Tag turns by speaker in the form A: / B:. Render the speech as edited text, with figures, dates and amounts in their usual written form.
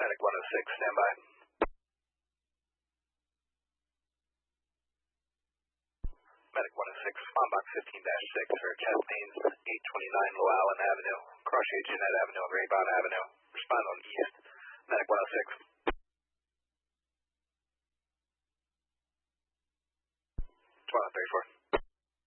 A: Medic 106, stand by. Medic 106, on box 15-6 for chest pains, 829 Low Allen Avenue, cross Jeanette Avenue and Raybon Avenue. Respond on east. Medic 106. 1234.